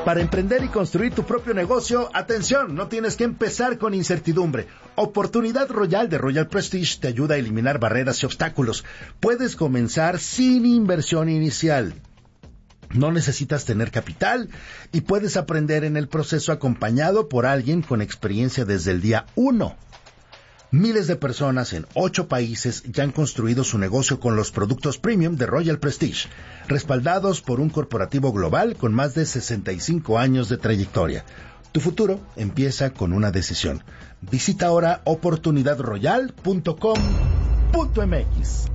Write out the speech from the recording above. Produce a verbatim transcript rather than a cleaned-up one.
Para emprender y construir tu propio negocio, atención, no tienes que empezar con incertidumbre. Oportunidad Royal de Royal Prestige te ayuda a eliminar barreras y obstáculos. Puedes comenzar sin inversión inicial. No necesitas tener capital y puedes aprender en el proceso acompañado por alguien con experiencia desde el día uno. Miles de personas en ocho países ya han construido su negocio con los productos premium de Royal Prestige, respaldados por un corporativo global con más de sesenta y cinco años de trayectoria. Tu futuro empieza con una decisión. Visita ahora oportunidad royal punto com punto m x.